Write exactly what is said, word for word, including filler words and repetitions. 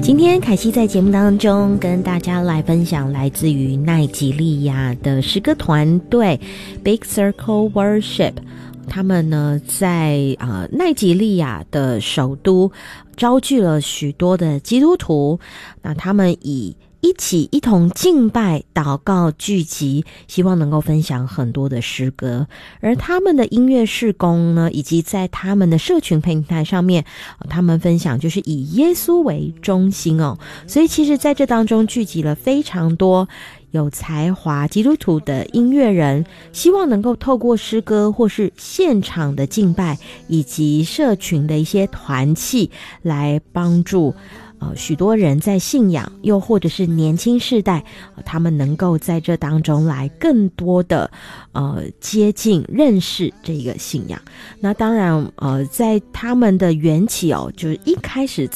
今天凯西在节目当中跟大家来分享来自于奈及利亚的诗歌团队 Big Circle Worship， 他们呢在呃奈及利亚的首都招聚了许多的基督徒，那他们以一起一同敬拜祷告聚集，希望能够分享很多的诗歌，而他们的音乐事工呢，以及在他们的社群平台上面，他们分享就是以耶稣为中心哦，所以其实在这当中聚集了非常多有才华基督徒的音乐人，希望能够透过诗歌或是现场的敬拜以及社群的一些团契来帮助呃，许多人在信仰，又或者是年轻世代，呃、他们能够在这当中来更多的呃接近认识这个信仰。那当然呃在他们的缘起哦，就是一开始